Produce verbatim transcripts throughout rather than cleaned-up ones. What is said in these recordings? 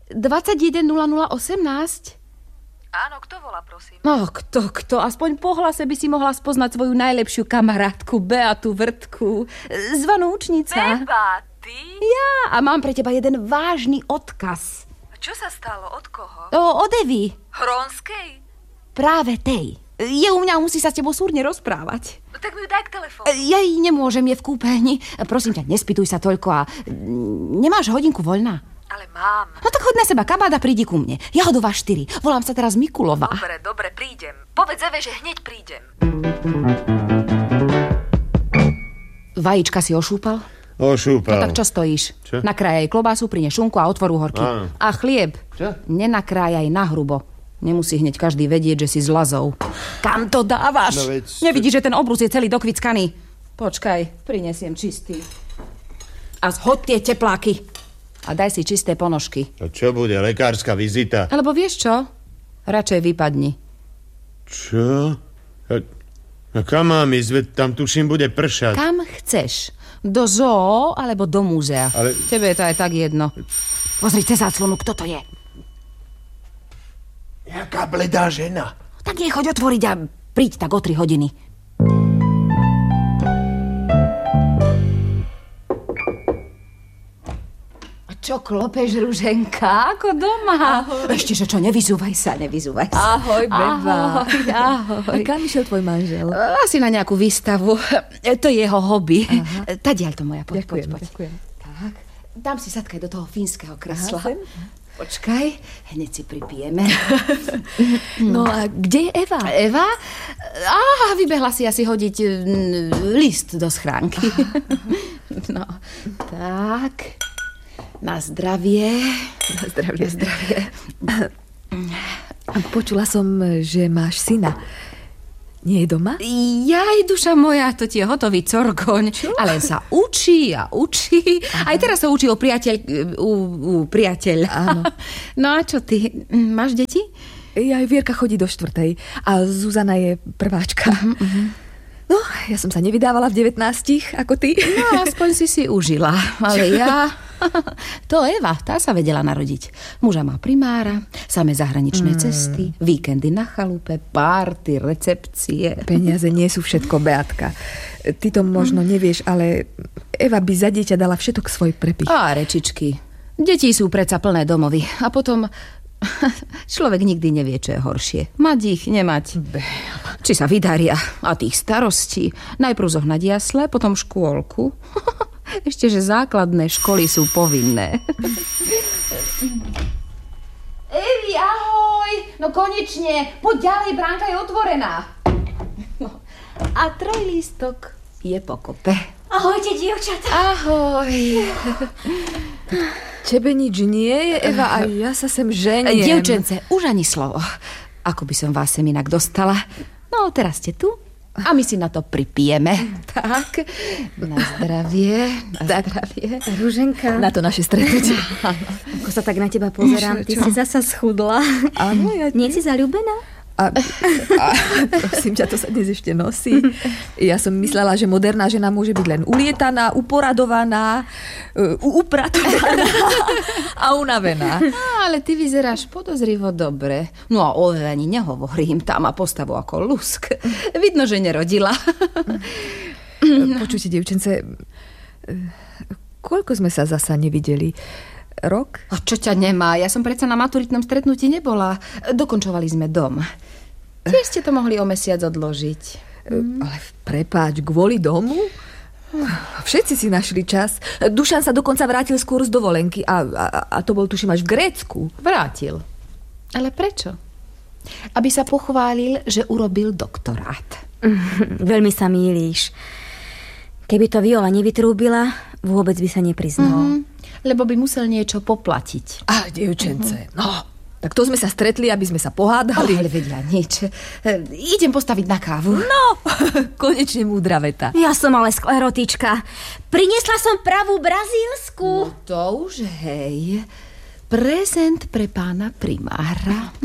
dvadsaťjeden nula nula osemnásť. Áno, kto volá, prosím? No, kto, kto? Aspoň po hlase by si mohla spoznať svoju najlepšiu kamarátku, Beatu Vrtku, zvanú učnica. Beba, ty? Ja, a mám pre teba jeden vážny odkaz. Čo sa stalo? Od koho? O, od Evy. Hronskej? Práve tej. Je u mňa, musí sa s tebou súrne rozprávať. No tak mi ju daj k telefónu. Ja jej nemôžem, je v kúpeľni. Prosím ťa, nespýtuj sa toľko a nemáš hodinku voľná? Ale mám. No tak choď na seba, kabáda, prídi ku mne. Jahodová štyri. Volám sa teraz Mikulová. Dobre, dobre, prídem. Povedz Eve, že hneď prídem. Vajíčka si ošúpal? Ošúpal. No tak čo stojíš? Čo? Nakrájaj klobásu, prinies šunku a otvoru horky. Áno. A chlieb. Čo? Nenakrájaj nahrubo. Nemusí hneď každý vedieť, že si z Lazov. Kam to dávaš? No veď... Nevidíš, že ten obrus je celý dokvickaný? Počkaj, prinesiem čistý. A zhoď tie tepláky. A daj si čisté ponožky. A čo bude, lekárska vizita? Alebo vieš čo? Radšej vypadni. Čo? A, a kam mám ísť? Veď tam tuším bude pršať. Kam chceš? Do zoo alebo do múzea? Ale... Tebe je to aj tak jedno. Pozri cez záclonu, kto to je. Jaká bledá žena. Tak jej choď otvoriť a príď tak o tri hodiny. A čo klopeš, Ruženka? Ako doma? Ahoj. Ešte, že čo, nevyzúvaj sa, nevyzúvaj sa. Ahoj, Beba. Ahoj, ahoj. A kam išiel tvoj manžel? Asi na nejakú výstavu. To je jeho hobby. Tadiaľ to moja, poď, Ďakujem, poď, poď. ďakujem. Tak, dám si sadkaj do toho fínskeho kresla. Aha, sem. Počkaj, hneď si pripijeme. No a kde je Eva? Eva? Á, vybehla si asi hodiť mm, list do schránky. No, tak. Na zdravie. Na zdravie. Na zdravie. Počula som, že máš syna. Nie je doma? Jaj, duša moja, to ti je hotový corgoň. Čo? Ale sa učí a učí. Aha. Aj teraz sa učí o priateľ... U, u priateľ. Áno. No a čo ty? Máš deti? Aj Vierka chodí do štvrtej a Zuzana je prváčka. Uh-huh, uh-huh. No, ja som sa nevydávala v devätnástich, ako ty. No, aspoň si si užila. Ale ja... To Eva, tá sa vedela narodiť. Muža má primára, samé zahraničné mm. cesty, víkendy na chalupe, párty, recepcie. Peniaze nie sú všetko, Beatka. Ty to možno mm. nevieš, ale Eva by za dieťa dala všetok svoj prepich. Á, rečičky. Deti sú predsa plné domovy. A potom... Človek nikdy nevie, čo je horšie. Mať ich, nemať. Či sa vydaria. A tých starostí. Najprv zohnať jasle, potom škôlku. Ešte, že základné školy sú povinné. Evi, ahoj! No konečne, poď ďalej, bránka je otvorená. No. A trojlístok je pokope. Ahojte, dievčatá. Ahoj. Tebe nič nie je, Eva, a ja sa sem ženiem. Dievčence, už ani slovo. Ako by som vás sem inak dostala. No, teraz ste tu. A my si na to pripijeme. Tak, na zdravie, na tak. zdravie. Ruženka. Na to naše stretnutie. Ako sa tak na teba pozerám, ty si zasa schudla. Áno, ja... Nie si zaľúbená? A, a prosím ťa, to sa dnes ešte nosí. Ja som myslela, že moderná žena môže byť len ulietaná, uporadovaná, upratovaná a unavená. No, ale ty vyzeráš podozrivo dobre. No a o ani nehovorím, tá má postavu ako lusk. Vidno, že nerodila. Počujte, dievčence, koľko sme sa zasa nevideli? Rok? A čo ťa nemá? Ja som predsa na maturitnom stretnutí nebola. Dokončovali sme dom. Tiež ste to mohli o mesiac odložiť. Mm. Ale prepáč, kvôli domu? Všetci si našli čas. Dušan sa dokonca vrátil skôr z dovolenky a, a, a to bol, tuším, až v Grécku. Vrátil. Ale prečo? Aby sa pochválil, že urobil doktorát. Veľmi sa mýlíš. Keby to Viola nevytrúbila, vôbec by sa nepriznal. Mm-hmm. Lebo by musel niečo poplatiť. Á, dievčence, uh-huh. no. Tak to sme sa stretli, aby sme sa pohádali. Ale vedia nič. E, idem postaviť na kávu. No, konečne múdra veta. Ja som ale sklerotička. Priniesla som pravú brazílsku. No to už hej. Prezent pre pána primára. Mm.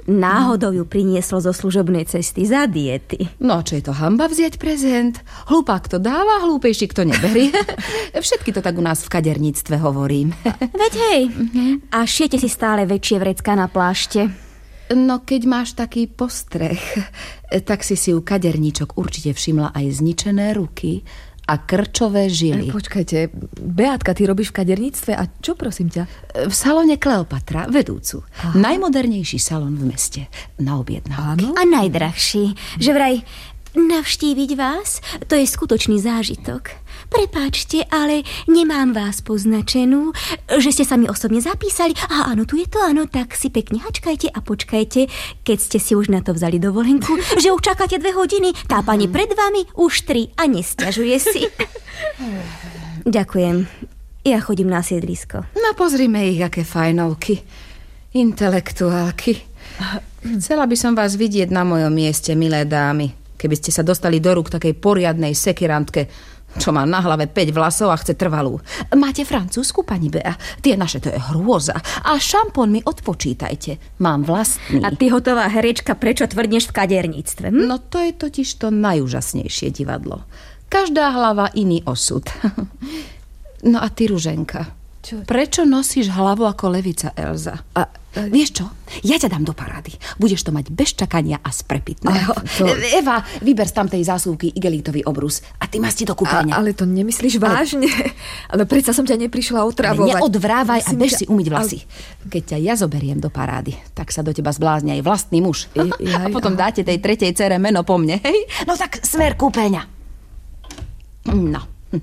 Náhodou ju prinieslo zo služobnej cesty za diety. No, čo je to hanba vziať prezent? Hlupák to dáva, hlúpejší kto neberie. Všetky to tak u nás v kaderníctve hovorím. Veď hej, a šijete si stále väčšie vrecká na plášte. No, keď máš taký postreh, tak si si u kaderníčok určite všimla aj zničené ruky a krčové žily. Počkajte, Beátka, ty robíš v kaderníctve a čo, prosím ťa? V salóne Kleopatra, vedúcu. Aha. Najmodernejší salón v meste. Na objednávky. Áno? A najdrahší. Že vraj navštíviť vás, to je skutočný zážitok. Prepáčte, ale nemám vás poznačenú, že ste sa mi osobne zapísali. A áno, tu je to, áno, tak si pekne hačkajte a počkajte, keď ste si už na to vzali dovolenku, že už čakáte dve hodiny, tá pani pred vami už tri a nesťažuje si. Ďakujem. Ja chodím na sídlisko. No, pozrime ich, aké fajnovky. Intelektuálky. Chcela by som vás vidieť na mojom mieste, milé dámy. Keby ste sa dostali do rúk takej poriadnej sekirantke, čo má na hlave päť vlasov a chce trvalú. Máte francúzsku, pani Bea? Tie naše, to je hrôza. A šampón mi odpočítajte. Mám vlastný. A ty, hotová herečka, prečo tvrdneš v kaderníctve? Hm? No to je totiž to najúžasnejšie divadlo. Každá hlava iný osud. No a ty, Ruženka, čo? Prečo nosíš hlavu ako levica Elza? A, a vieš čo? Ja ťa dám do parády. Budeš to mať bez čakania a z prepitného. To... Eva, vyber z tamtej zásuvky igelítový obrus a ty masti do kúpeľne. Ale to nemyslíš vážne? Ale predsa som ťa neprišla otravovať. Neodvrávaj a bež ťa... si umyť vlasy. Keď ťa ja zoberiem do parády, tak sa do teba zblázni aj vlastný muž. I, ja, a potom dáte tej tretej dcere meno po mne. Hej? No tak smer kúpeľňa. No.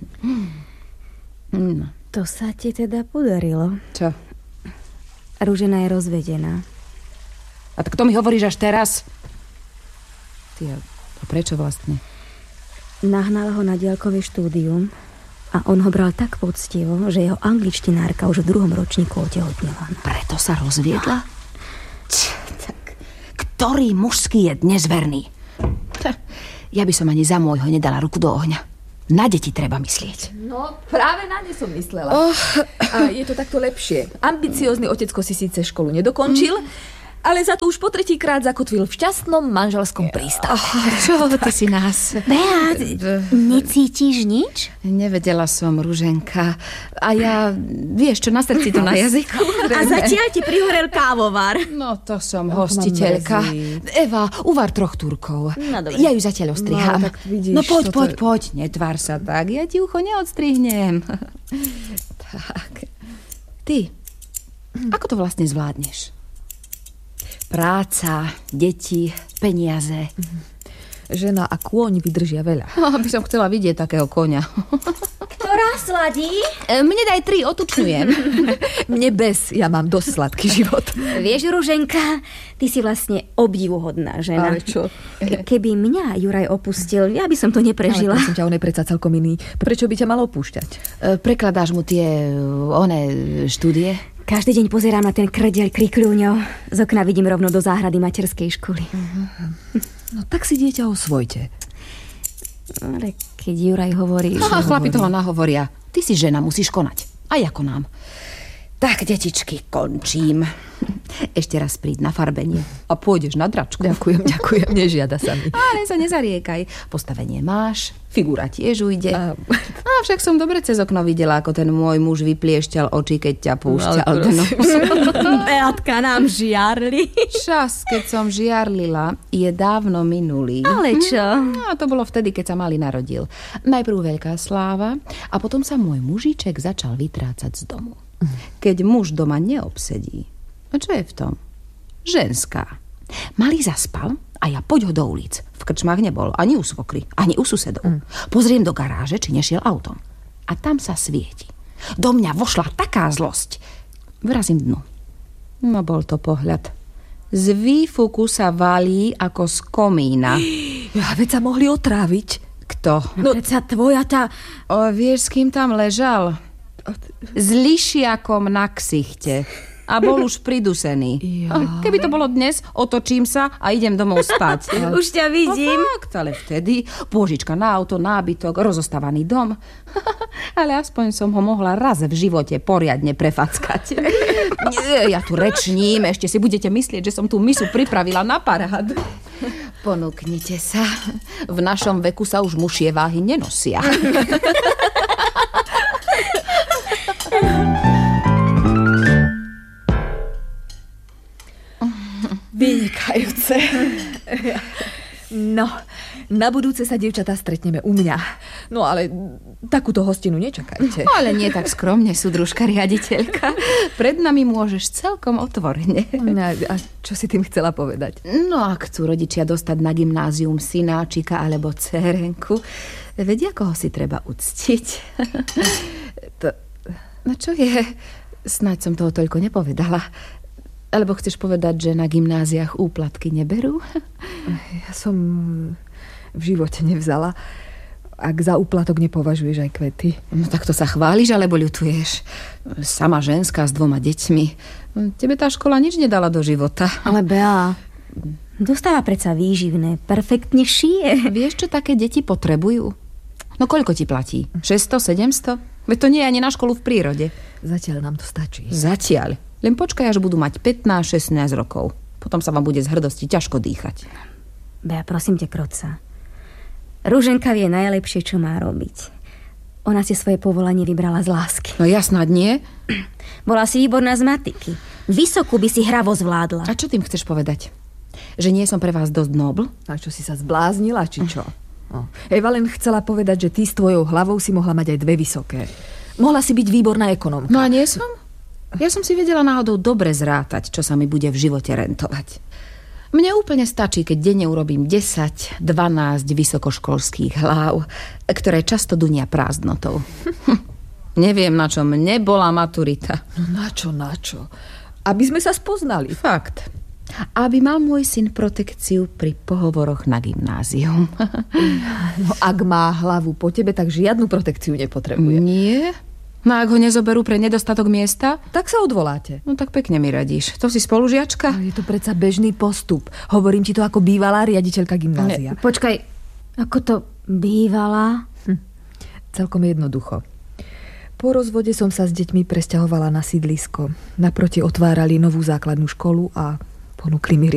No. To sa ti teda podarilo. Čo? Ružena je rozvedená. A tak to mi hovoríš až teraz? Ty, a prečo vlastne? Nahnala ho na diaľkové štúdium a on ho bral tak poctivo, že jeho angličtinárka už v druhom ročníku otehotnila. Preto sa rozviedla? Č, tak, ktorý mužský je dnes verný? Ja by som ani za môjho nedala ruku do ohňa. Na deti treba myslieť. No, práve na ne som myslela. Oh. A je to takto lepšie. Ambiciózny otecko si síce školu nedokončil, mm. ale za to už po tretíkrát zakotvil v šťastnom manželskom prístave. Oh, čo ty si nás? Beát, necítiš nič? Nevedela som, Ruženka. A ja, vieš čo, na srdci to na jazyku. A zatiaľ ti prihorel kávovar. No, to som oh, hostiteľka. Eva, uvar troch turkov. No, ja ju zatiaľ ostrihám. No, tak vidíš, no poď, poď, je... poď. Netvár sa tak. Ja ti ucho neodstrihnem. Tak. Ty, ako to vlastne zvládneš? Práca, deti, peniaze. Žena a kôň vydržia veľa. No, by som chcela vidieť takého koňa. Ktorá sladí? Mne daj tri, otučňujem. Mne bez, ja mám dosť sladký život. Vieš, Ruženka, ty si vlastne obdivuhodná žena. Ale čo? Keby mňa Juraj opustil, ja by som to neprežila. Ale prosím ťa, on je predsa celkom iný. Prečo by ťa mal opúšťať? Prekladáš mu tie, one, štúdie? Každý deň pozerám na ten krdeľ krikľúňov. Z okna vidím rovno do záhrady materskej školy. No tak si dieťa osvojte. Ale keď Juraj hovorí... No, a chlapi toho nahovoria. Ty si žena, musíš konať. Aj ako nám. Tak, detičky, končím. Ešte raz príď na farbenie a pôjdeš na dračku. Ďakujem, ďakujem, nežiada sa mi. Ale sa nezariekaj. Postavenie máš, figura tiež ujde. A... a však som dobre cez okno videla, ako ten môj muž vypliešťal oči, keď ťa púšťal. No, Beatka, nám žiarli. Čas, keď som žiarlila, je dávno minulý. Ale čo? A to bolo vtedy, keď sa malý narodil. Najprv veľká sláva a potom sa môj mužiček začal vytrácať z domu. Keď muž doma neobsedí, a čo je v tom? Ženská. Malý zaspal a ja poď ho do ulic. V krčmách nebol, ani u svokry, ani u susedov. Mm. Pozriem do garáže, či nešiel autom. A tam sa svieti. Do mňa vošla taká zlosť. Vrazím dnu. No bol to pohľad. Z výfuku sa valí ako z komína. Ja, veď sa mohli otráviť. Kto? No, predsa tvoja tá... O, vieš, s kým tam ležal? S lišiakom na ksichte. A bol už pridusený. Ja. Keby to bolo dnes, otočím sa a idem domov spať. Už ťa vidím. No fakt, ale vtedy pôžička na auto, nábytok, rozostávaný dom. Ale aspoň som ho mohla raz v živote poriadne prefackať. Nie, ja tu rečním, ešte si budete myslieť, že som tú misu pripravila na parádu. Ponúknite sa. V našom veku sa už mušie váhy nenosia. Vynikajúce. No, na budúce sa, dievčatá, stretneme u mňa. No ale takúto hostinu nečakajte. No, ale nie tak skromne, súdružka riaditeľka. Pred nami môžeš celkom otvorene. A, a čo si tým chcela povedať? No, ak chcú rodičia dostať na gymnázium synáčika alebo dcérenku, vedia, koho si treba uctiť. To, no čo je? Snáď som toho toľko nepovedala. Alebo chceš povedať, že na gymnáziách úplatky neberú? Ja som v živote nevzala. Ak za úplatok nepovažuješ aj kvety. No tak to sa chváliš, alebo ľutuješ. Sama ženská s dvoma deťmi. Tebe tá škola nič nedala do života. Ale Bea, dostáva predsa výživné. Perfektne šije. Vieš, čo také deti potrebujú? No koľko ti platí? šesťsto, sedemsto? Veď to nie je ani na školu v prírode. Zatiaľ nám to stačí. Zatiaľ. Len počkaj, až budú mať pätnásť šestnásť rokov. Potom sa vám bude z hrdosti ťažko dýchať. Bea, prosím ťa, Kroca. Ruženka vie najlepšie, čo má robiť. Ona si svoje povolanie vybrala z lásky. No ja snad nie. Bola si výborná z matiky. Vysokú by si hravo zvládla. A čo tým chceš povedať? Že nie som pre vás dosť nobl? A čo, si sa zbláznila, či čo? No. Eva len chcela povedať, že ty s tvojou hlavou si mohla mať aj dve vysoké. Mohla si byť výborná ekonómka. No a nie som? Ja som si vedela náhodou dobre zrátať, čo sa mi bude v živote rentovať. Mne úplne stačí, keď denne urobím desať dvanásť vysokoškolských hlav, ktoré často dunia prázdnotou. Neviem, na čom nebola maturita. No na čo, na čo? Aby sme sa spoznali. Fakt. Aby mal môj syn protekciu pri pohovoroch na gymnázium. No ak má hlavu po tebe, tak žiadnu protekciu nepotrebuje. Nie? No ak ho nezoberú pre nedostatok miesta? Tak sa odvoláte. No tak pekne mi radíš. To si spolužiačka? Je to predsa bežný postup. Hovorím ti to ako bývalá riaditeľka gymnázia. Ne, počkaj, ako to bývala? Hm. Celkom jednoducho. Po rozvode som sa s deťmi presťahovala na sídlisko. Naproti otvárali novú základnú školu a ponúkli mi